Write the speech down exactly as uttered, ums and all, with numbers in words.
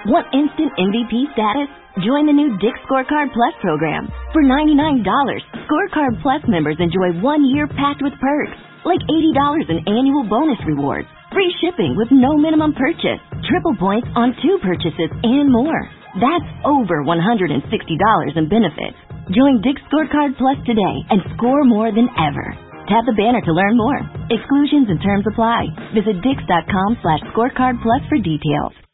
Want instant M V P status? Join the new Dick's Scorecard Plus program. For ninety-nine dollars, Scorecard Plus members enjoy one year packed with perks, like eighty dollars in annual bonus rewards, free shipping with no minimum purchase, triple points on two purchases, and more. That's over one hundred sixty dollars in benefits. Join Dick's Scorecard Plus today and score more than ever. Tap the banner to learn more. Exclusions and terms apply. Visit dix.com slash scorecard plus for details.